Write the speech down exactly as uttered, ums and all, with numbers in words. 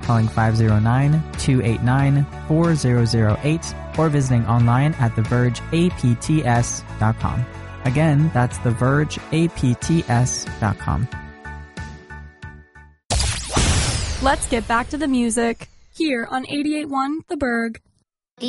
calling five oh nine, two eight nine, four zero zero eight or visiting online at the verge a p t s dot com. Again, that's the verge a p t s dot com. Let's get back to the music here on eighty-eight point one The Berg.